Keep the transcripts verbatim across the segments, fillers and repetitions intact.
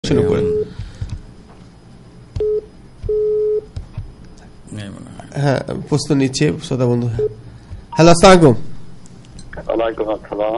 শুরু করেন। হ্যাঁ, প্রশ্ন নিচ্ছে শ্রোতা বন্ধু। হ্যালো, আসসালামু আলাইকুম। ওয়ালাইকুম আসসালাম।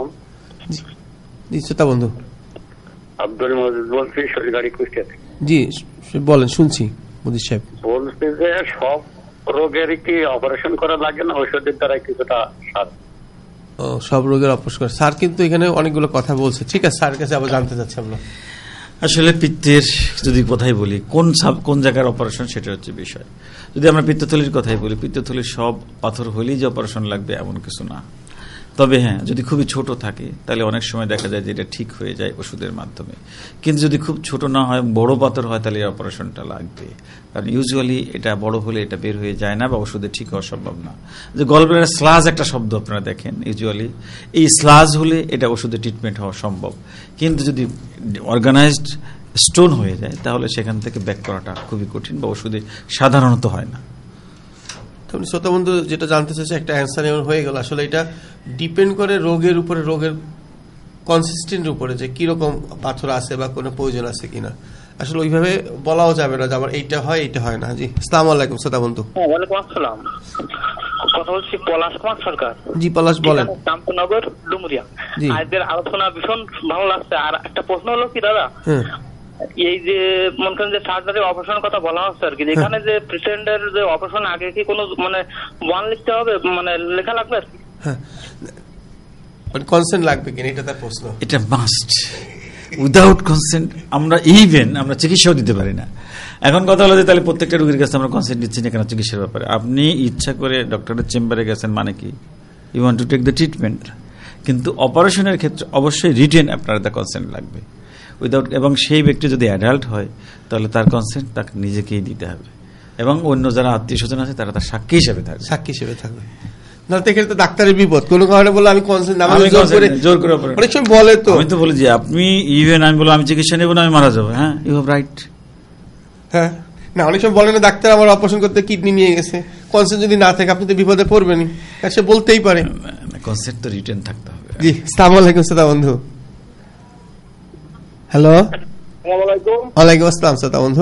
জি শ্রোতা বন্ধু, আব্দুল মজিদ বলছি, শরীরগাড়ি কুষ্টিয়া থেকে। জি বলেন, শুনছি মজিদ সাহেব। বলছি যে সব রোগের কি অপারেশন করা লাগে না ঔষধের দ্বারা কিছুটা সার? ও, সব রোগের অপারেশন করে স্যার, কিন্তু এখানে অনেকগুলো কথা বলছে। ঠিক আছে, স্যারের কাছে আবার জানতে চাচ্ছি আমরা। আসলে পিত্তের যদি কথাই বলি, কোন কোন জায়গার অপারেশন সেটা হচ্ছে বিষয়। যদি আমরা পিত্তথলির কথাই বলি, পিত্তথলির সব পাথর হলেই যে অপারেশন লাগবে এমন কিছু না। তবে হ্যাঁ, যদি খুবই ছোট থাকে তাহলে অনেক সময় দেখা যায় যে এটা ঠিক হয়ে যায় ওষুধের মাধ্যমে। কিন্তু যদি খুব ছোট না হয়, বড় পাথর হয়, তাহলে এই অপারেশনটা লাগবে। কারণ ইউজুয়ালি এটা বড় হলে এটা বের হয়ে যায় না বা ওষুধে ঠিক হওয়া সম্ভব না। যে গলব্লাডার স্লাজ একটা শব্দ আপনারা দেখেন, ইউজুয়ালি এই স্লাজ হলে এটা ওষুধে ট্রিটমেন্ট হওয়া সম্ভব। কিন্তু যদি অর্গানাইজড স্টোন হয়ে যায় তাহলে সেখান থেকে ব্যাক করাটা খুবই কঠিন বা ওষুধে সাধারণত হয় না। শ্রোতা বন্ধু যেটা জানতে চাইছে, একটা অ্যান্সার এমন হয়ে গেল। আসলে এটা ডিপেন্ড করে রোগের উপরে, রোগের কনসিস্টেন্টের উপরে, যে কিরকম পাথর আছে বা কোনো প্রয়োজন আছে কিনা। আসলে ওইভাবে বলাও যাবে না যে আমার এইটা হয় এইটা হয় না। জি, আসসালামু আলাইকুম শ্রোতা বন্ধু। ওয়ালাইকুম আসসালাম। কথা বলছি পলাশ কুমার সরকার। জি পলাশ বলেন। রামপুরনগর, ডুমুরিয়া। আজকের আলোচনা ভীষণ ভালো লাগছে। আর একটা প্রশ্ন হলো কি দাদা, এই যে মনে করেন যে সার্জারি অপারেশনের কথা বলা হচ্ছে আর কি, এখানে যে পেশেন্টের যে অপারেশন আগে কি কোনো মানে ওয়ান লিখতে হবে, মানে লেখা লাগবে আর কি? হ্যাঁ, কনসেন্ট লাগবে কিনা এটা তার প্রশ্ন। এটা মাস্ট। উইদাউট কনসেন্ট আমরা ইভেন আমরা চিকিৎসাও দিতে পারি না। এখন কথা হলো যে তাহলে প্রত্যেকটা রোগীর কাছে আমরা কনসেন্ট দিচ্ছি না কেন চিকিৎসার ব্যাপারে? আপনি ইচ্ছা করে ডক্টরের চেম্বারে গেছেন মানে কি, you want to take the treatment. কিন্তু অপারেশনের ক্ষেত্রে অবশ্যই রিটেন আপনার দ্য কনসেন্ট লাগবে। উইদাউট, এবং সেই ব্যক্তি যদি অ্যাডাল্ট হয় তাহলে তার কনসেন্ট তাকে নিজেকেই দিতে হবে, এবং অন্য যারা আত্মীয় স্বজন আছে তারা তার সাক্ষী হিসেবে থাকবে। সাক্ষী হিসেবে থাকবে না, এক্ষেত্রে তো ডাক্তারের বিপদ। কোনো কারণে বলে আমি কনসেন্ট জোর করে অনেক সময় বলে, তো আমি তো বলি যে আপনি ইভেন আমি বললাম আমি চিকিৎসা নেব না, আমি মারা যাবো। হ্যাঁ, ইউ হ্যাভ রাইট। হ্যাঁ, না অনেক সময় বলে না ডাক্তার আমার অপারেশন করতে কিডনি নিয়ে গেছে, কনসেন্ট যদি না থাকে আপনি তো বিপদে পড়বেনই। সে বলতেই পারে, কনসেন্ট তো রিটেন থাকতে হবে। জি, আসসালামু আলাইকুম শ্রোতা বন্ধু। হ্যালো, ওয়ালাইকুম আসসালাম শ্রোতা বন্ধু।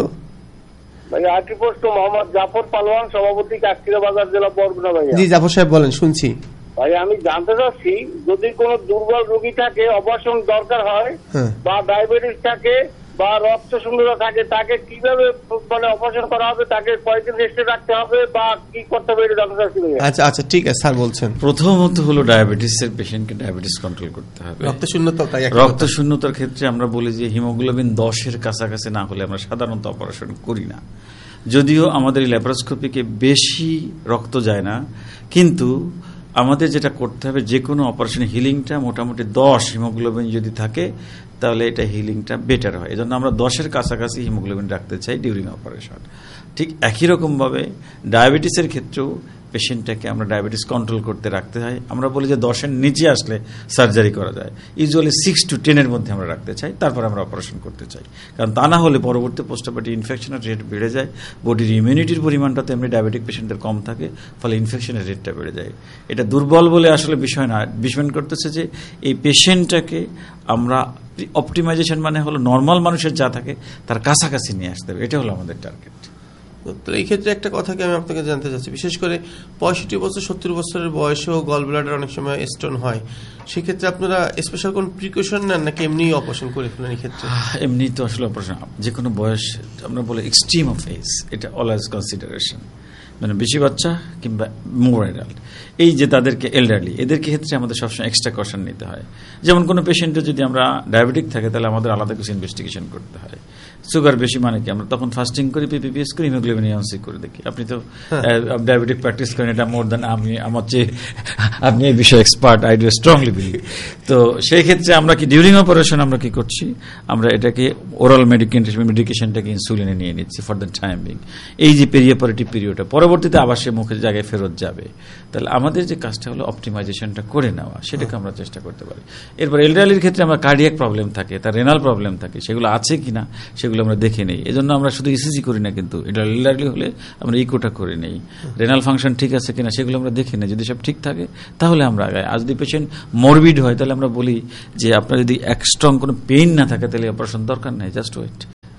মোহাম্মদ জাফর পালোয়ান, সভাপতি, কাকচিড়া বাজার জেলা, বরগুনা। ভাই জি জাফর সাহেব বলেন, শুনছি। ভাই আমি জানতে চাচ্ছি, যদি কোন দুর্বল রোগী থাকে, অপারেশন দরকার হয়, বা ডায়াবেটিস থাকে বা রক্ত শূন্যতা থাকে, তাকে কিভাবে মানে অপারেশন করা হবে, তাকে কয়েকদিন রেস্টে রাখতে হবে বা কি করতে হবে এটা জানতে চাচ্ছি। আচ্ছা আচ্ছা ঠিক আছে স্যার বলছেন। প্রথমত হলো ডায়াবেটিসের পেশেন্টকে ডায়াবেটিস কন্ট্রোল করতে হবে। রক্ত শূন্যতা, রক্ত শূন্যতার ক্ষেত্রে আমরা বলি যে হিমোগ্লোবিন দশের কাছাকাছি না হলে আমরা সাধারণত অপারেশন করি না। যদিও আমাদের ল্যাপারোস্কোপিকে বেশি রক্ত যায় না, কিন্তু আমাদের যেটা করতে হবে, যে কোনো অপারেশনে হিলিংটা মোটামুটি দশ হিমোগ্লোবিন যদি থাকে তাহলে এটা হিলিংটা বেটার হয়। এজন্য আমরা দশের কাছাকাছি হিমোগ্লোবিন রাখতে চাই ডিউরিং অপারেশন। ঠিক একই রকমভাবে ডায়াবেটিসের ক্ষেত্রেও পেশেন্টটাকে আমরা ডায়াবেটিস কন্ট্রোল করতে রাখতে হয়। আমরা বলি যে দশের নিচে আসলে সার্জারি করা যায়, ইউজুয়ালি সিক্স টু টেনের মধ্যে আমরা রাখতে চাই, তারপর আমরা অপারেশন করতে চাই। কারণ তা না হলে পরবর্তী পোস্ট অপারেটিভ ইনফেকশনের রেট বেড়ে যায়। বডির ইমিউনিটির পরিমাণটা তো এমনি ডায়াবেটিক পেশেন্টের কম থাকে, ফলে ইনফেকশনের রেটটা বেড়ে যায়। এটা দুর্বল বলে আসলে বিষয় না, বিষয় করতেছে যে এই পেশেন্টটাকে আমরা অপটিমাইজেশন মানে হলো নর্মাল মানুষের যা থাকে তার কাছাকাছি নিয়ে আসতে হবে, এটা হলো আমাদের টার্গেট। তো এই ক্ষেত্রে একটা কথা কি আমি আপনাকে জানতে চাচ্ছি, বিশেষ করে পঁয়ষট্টি বছর সত্তর বছরের বয়সেও গল ব্লাডার অনেক সময় স্টোন হয়, সেক্ষেত্রে আপনারা স্পেশাল কোন প্রিকশন নেন নাকি এমনি অপারেশন করে ফেলেন? এই ক্ষেত্রে এমনি তো আসলে অপারেশন, যে কোনো বয়স আমরা বলি এক্সট্রিম অফ এজ, এটা অলওয়েজ কনসিডারেশন। মানে বেশি বাচ্চা কিংবা মোর অ্যাডাল্ট, এই যে তাদেরকে এল্ডারলি, এদের ক্ষেত্রে আমাদের সবসময় এক্সট্রা কশন নিতে হয়। যেমন কোনো পেশেন্টের যদি আমরা ডায়াবেটিক থাকে তাহলে আমাদের আলাদা কিছু ইনভেস্টিগেশন করতে হয়। সুগার বেশি মানে কি, আমরা তখন ফাস্টিং করি, পিপিপিএস করি, হিমোগ্লোবিন এ ওয়ান সি করে দেখি। আপনি তো ডায়াবেটিক প্র্যাকটিস করেন, এটা মোর দেন আমি, আমার চেয়ে আপনি এই বিষয়ে expert, I do strongly believe. তো সেই ক্ষেত্রে আমরা কি ডিউরিং অপারেশন আমরা কি করছি, আমরা এটাকে ওরাল মেডিকেশন মেডিকেশনটাকে ইনসুলিনে নিয়ে নিচ্ছি ফর দ্য টাইম বিং। এই যে পেরিওপারেটিভ পিরিয়ডটা পরবর্তীতে আবার সে মুখের জায়গায় ফেরত যাবে, তাহলে আমাদের যে কাজটা হলো অপটিমাইজেশনটা করে নেওয়া, সেটাকে আমরা চেষ্টা করতে পারি। এরপর এলডারলির ক্ষেত্রে আমরা কার্ডিয়াক প্রবলেম থাকে, তার রেনাল প্রবলেম থাকে, সেগুলো আছে কিনা সেগুলো আমরা দেখে নেই। এজন্য আমরা শুধু ইসিজি করি না, কিন্তু এটা এলডারলি হলে আমরা ইকোটা করে নেই, রেনাল ফাংশন ঠিক আছে কিনা সেগুলো আমরা দেখে নেই। যদি সব ঠিক থাকে তাহলে আমরা আগাই। আর যদি পেশেন্ট মরবিড হয় তাহলে আমরা বলি যে আপনার যদি এক স্ট্রং কোনো পেইন না থাকে তাহলে অপারেশন দরকার নেই, জাস্ট ওয়েট।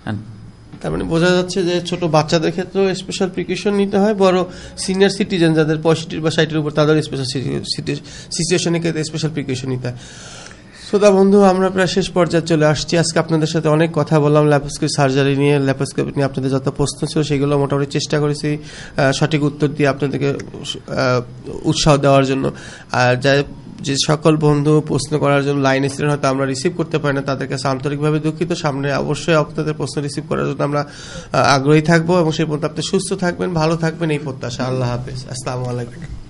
তার মানে বোঝা যাচ্ছে যে ছোট বাচ্চাদের ক্ষেত্রেও স্পেশাল প্রিকশন নিতে হয়, বড় সিনিয়র সিটিজেন যাদের পঁয়ষট্টি বা ষাটের উপর তাদের স্পেশাল সিচুয়েশনের ক্ষেত্রে স্পেশাল প্রিকশন নিতে হয়। শ্রোতা বন্ধু, আমরা প্রায় শেষ পর্যায়ে চলে আসছি। আজকে আপনাদের সাথে অনেক কথা বললাম ল্যাপারোস্কোপি সার্জারি নিয়ে, ল্যাপারোস্কোপি নিয়ে আপনাদের যত প্রশ্ন ছিল সেগুলো মোটামুটি চেষ্টা করেছি সঠিক উত্তর দিয়ে আপনাদেরকে উৎসাহ দেওয়ার জন্য। আর যা যে সকল বন্ধু প্রশ্ন করার জন্য লাইনে ছিলেন হয়তো আমরা রিসিভ করতে পারি না, তাদের কাছে আন্তরিকভাবে দুঃখিত। সামনে অবশ্যই আপনাদের প্রশ্ন রিসিভ করার জন্য আমরা আগ্রহী থাকবো এবং সেই পর্যন্ত আপনি সুস্থ থাকবেন, ভালো থাকবেন এই প্রত্যাশা। আল্লাহ হাফেজ, আসসালামু আলাইকুম।